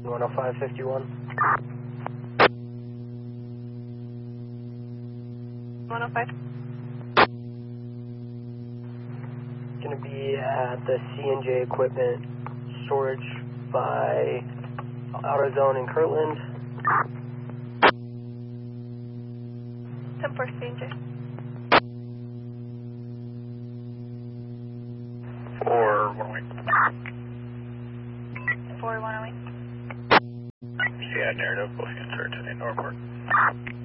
10551. 105. Going to be at the C&J Equipment Storage by AutoZone in Kirtland. 10-4 CNJ. 4-108. 4-108. Yeah, narrative, we'll answer to the Norport.